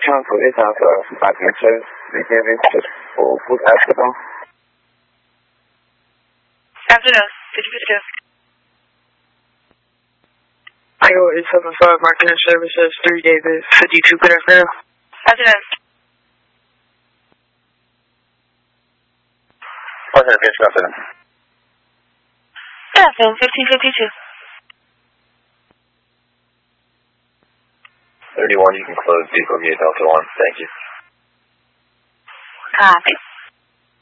Council is also Marketing Service. Service for food hospital. Afternoon. Did you get this? Iowa 875 Marketing Services, 3 David, 52, good afternoon. Afternoon. What's that? Good afternoon. Good afternoon, 1552. 31, you can close vehicle via Delta 1. Thank you. Copy.